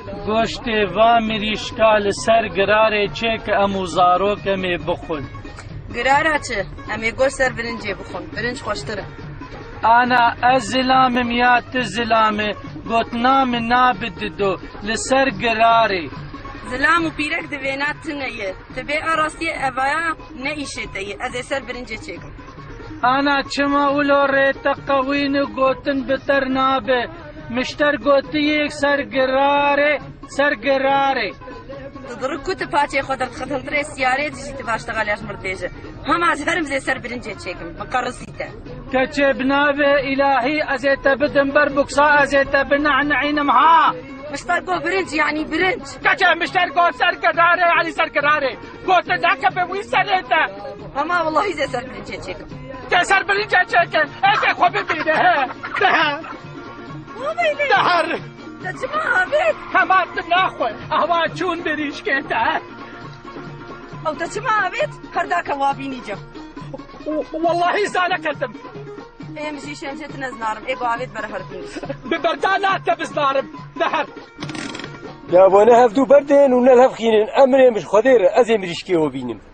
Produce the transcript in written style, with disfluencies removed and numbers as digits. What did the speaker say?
گۆشتێ وا مریشکا لەسەر گرارێ چێ کە ئەموو زارۆکەمێ بخۆن. گرارە چ؟ ئەمێ گۆشت سەر برنجێ بخۆن، برنج خۆشترە. ئانا ئەس زلامم یا ت زلامێ گوتنا من نابددۆ لەسەر گرارێ. زلام و پیرەک دەوێنات تنەیە، دەبێ ئاڕاستیە ئەڤایە نەئیشێتەیە، ئەزێ سەر برنجێ چێکم. ئانا چما ئولۆ ڕێتە قەوین و گوتن بتەر نابێ، مشتەر گوتیەک سەر گرارێ سەر گرارێ. دڕک کوتە پاچێ خۆ دەرخەتەنترێ سیارێ دژیتە باشتەغا لەش مردێژە. هەماز هەرم زێ سەر برنجێ چێکم، بقەڕسیتە. کەچێ بنابێ ئیلاهی ئەزێتە بدم بەر بوکسا ئەزێتە بنەعنەعینم ها. مشتەر گۆ برنج یعنی برنج. کەچێ مشتەر گۆ سەر گرارێ علی سەر گرارێ. گۆتە داکە بەوی سەرێتە. هەما وەڵڵاهی زێ سەر برنجێ چێکم. تێ سەر برنجێ چێکن، ئەزێ خۆ ببینە هە. دەهەر. دەچما ئاوێت؟ هەماتم ناخۆی، ئەوا چوون بریشکێتە. ئەو دەچما ئاوێت؟ هەرداکە وابینی جەم. وەڵڵاهی زانەکەتم. ئێمژی شێنجێت نەزنارم، ئێگۆ ئاوێت بەرە هەربینی. ببەردا ناتە بزنارم، دەهەر. یا بۆنە هەفتوو بەردێن و نەلهەفخینن ئەمرێ مش خۆدێرە ئەزێ مریشکێوە بینم.